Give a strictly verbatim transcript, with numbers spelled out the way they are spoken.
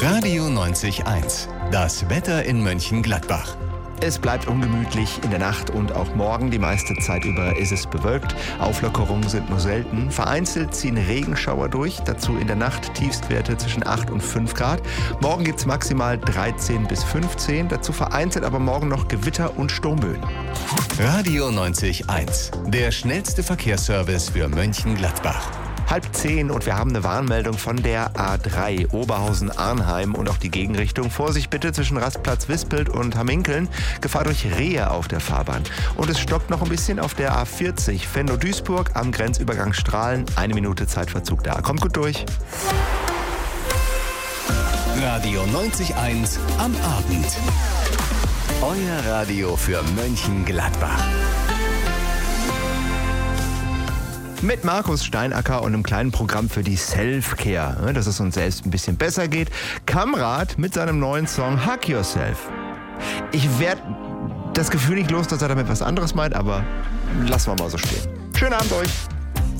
Radio neunzig Komma eins. Das Wetter in Mönchengladbach. Es bleibt ungemütlich in der Nacht und auch morgen. Die meiste Zeit über ist es bewölkt. Auflockerungen sind nur selten. Vereinzelt ziehen Regenschauer durch. Dazu in der Nacht Tiefstwerte zwischen acht und fünf Grad. Morgen gibt es maximal dreizehn bis fünfzehn. Dazu vereinzelt aber morgen noch Gewitter und Sturmböen. Radio neunzig Komma eins. Der schnellste Verkehrsservice für Mönchengladbach. Halb zehn und wir haben eine Warnmeldung von der A drei Oberhausen-Arnheim und auch die Gegenrichtung. Vorsicht bitte zwischen Rastplatz Wispelt und Hamminkeln. Gefahr durch Rehe auf der Fahrbahn. Und es stockt noch ein bisschen auf der A vierzig Venlo-Duisburg am Grenzübergang Strahlen. Eine Minute Zeitverzug da. Kommt gut durch. Radio neunzig Komma eins am Abend. Euer Radio für Mönchengladbach. Mit Markus Steinacker und einem kleinen Programm für die Self-Care, dass es uns selbst ein bisschen besser geht. Kamrat mit seinem neuen Song Hug Yourself. Ich werde das Gefühl nicht los, dass er damit was anderes meint, aber lassen wir mal so stehen. Schönen Abend euch.